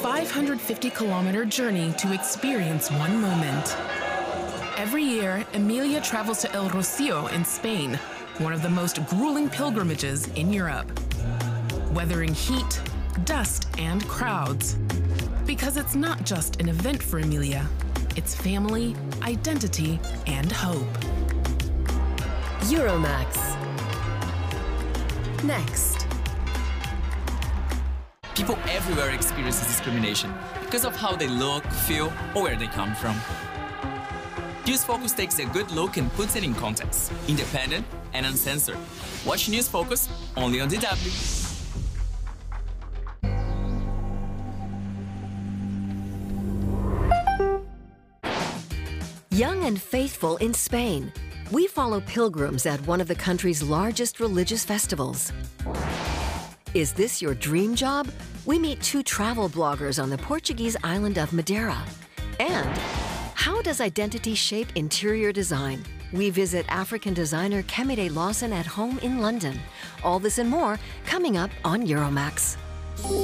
550-kilometer journey to experience one moment. Every year, Emilia travels to El Rocío in Spain, one of the most grueling pilgrimages in Europe. Weathering heat, dust, and crowds. Because it's not just an event for Emilia, it's family, identity, and hope. Euromax. Next. People everywhere experience discrimination because of how they look, feel, or where they come from. News Focus takes a good look and puts it in context, independent and uncensored. Watch News Focus only on DW. Young and faithful in Spain, we follow pilgrims at one of the country's largest religious festivals. Is this your dream job? We meet two travel bloggers on the Portuguese island of Madeira. And how does identity shape interior design? We visit African designer Kemide Lawson at home in London. All this and more coming up on Euromax.